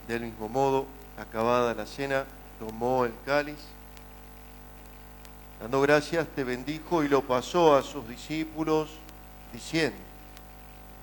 Del mismo modo, acabada la cena, tomó el cáliz, dando gracias, te bendijo y lo pasó a sus discípulos, diciendo: